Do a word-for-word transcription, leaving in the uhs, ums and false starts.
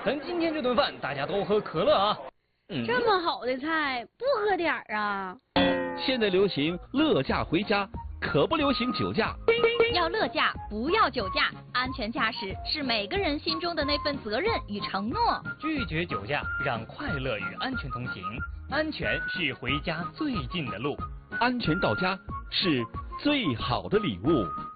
等今天这顿饭大家都喝可乐啊。 嗯， 这么好的菜不喝点儿啊？ 现在流行乐驾回家，可不流行酒驾。 要乐驾，不要酒驾。安全驾驶是每个人心中的那份责任与承诺。 拒绝酒驾，让快乐与安全同行。安全是回家最近的路， 安全到家是最好的礼物。